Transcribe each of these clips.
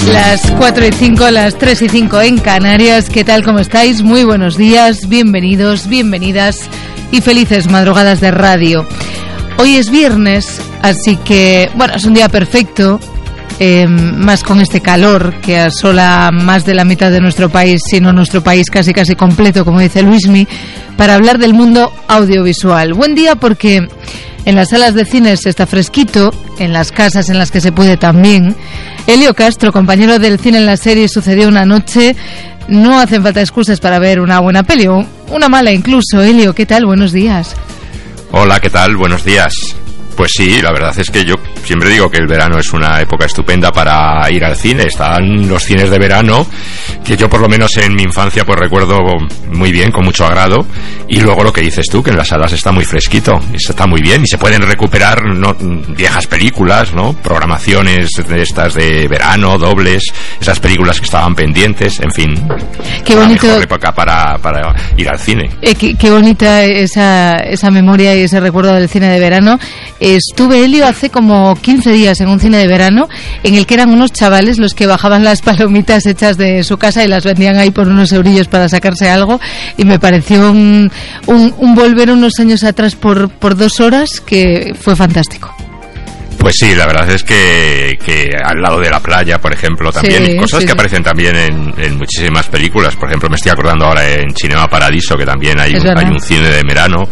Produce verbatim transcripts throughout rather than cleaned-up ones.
Las cuatro y cinco, las tres y cinco en Canarias. ¿Qué tal? ¿Cómo estáis? Muy buenos días, bienvenidos, bienvenidas y felices madrugadas de radio. Hoy es viernes, así que, bueno, es un día perfecto, eh, más con este calor que asola más de la mitad de nuestro país, sino nuestro país casi casi completo, como dice Luismi, para hablar del mundo audiovisual. Buen día porque en las salas de cines está fresquito, en las casas en las que se puede también. Elio Castro, compañero del cine en la serie Sucedió una noche. No hacen falta excusas para ver una buena peli, o una mala incluso. Elio, ¿qué tal? Buenos días. Hola, ¿qué tal? Buenos días. Pues sí, la verdad es que yo siempre digo que el verano es una época estupenda para ir al cine. Están los cines de verano, que yo por lo menos en mi infancia pues recuerdo muy bien, con mucho agrado. Y luego lo que dices tú, que en las salas está muy fresquito, está muy bien y se pueden recuperar, ¿no?, viejas películas, ¿no?, programaciones de estas de verano, dobles, esas películas que estaban pendientes, en fin. Qué bonito. La mejor época para, para ir al cine. Eh, qué, qué bonita esa, esa memoria y ese recuerdo del cine de verano. Estuve, Elio, hace como quince días en un cine de verano en el que eran unos chavales los que bajaban las palomitas hechas de su casa y las vendían ahí por unos eurillos para sacarse algo, y me pareció un, un, un volver unos años atrás por, por dos horas que fue fantástico. Pues sí, la verdad es que, que al lado de la playa, por ejemplo, también, sí, cosas sí, que sí. aparecen también en, en muchísimas películas. Por ejemplo, me estoy acordando ahora en Cinema Paradiso, que también hay, un, hay un cine de verano.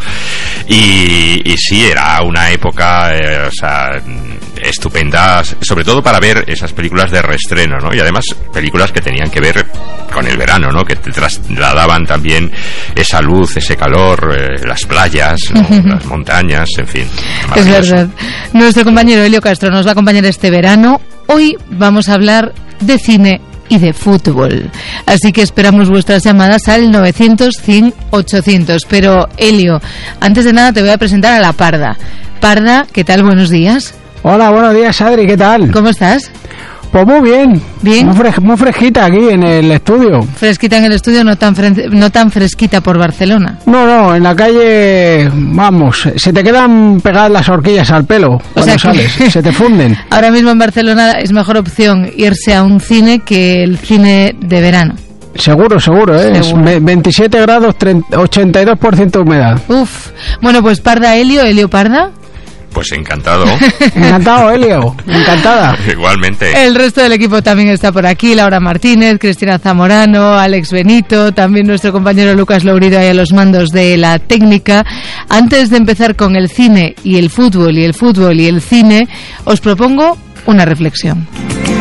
Y, y sí, era una época, eh, o sea, estupenda, sobre todo para ver esas películas de reestreno, ¿no? Y además películas que tenían que ver con el verano, ¿no?, que te trasladaban también esa luz, ese calor, eh, las playas, ¿no?, uh-huh. las montañas, en fin. Es verdad. Nuestro compañero Elio Castro nos va a acompañar este verano. Hoy vamos a hablar de cine y de fútbol, así que esperamos vuestras llamadas al novecientos, cien, ochocientos. Pero Elio, antes de nada te voy a presentar a la Parda. Parda, ¿qué tal? Buenos días. Hola, buenos días, Adri, ¿qué tal? ¿Cómo estás? Pues muy bien, bien, muy, fres- muy fresquita aquí en el estudio. Fresquita en el estudio, no tan fre- no tan fresquita por Barcelona. No, no, en la calle, vamos, se te quedan pegadas las horquillas al pelo cuando o sea sales, que... se te funden. Ahora mismo en Barcelona es mejor opción irse a un cine que el cine de verano. Seguro, seguro, ¿eh? Seguro. Es veintisiete grados, treinta, ochenta y dos por ciento de humedad. Uf, bueno, pues Parda, Elio, Elio Parda. Pues encantado. Encantado, Elio. Encantada. Igualmente. El resto del equipo también está por aquí. Laura Martínez, Cristina Zamorano, Alex Benito, también nuestro compañero Lucas Lourido ahí a los mandos de la técnica. Antes de empezar con el cine y el fútbol y el fútbol y el cine, os propongo una reflexión.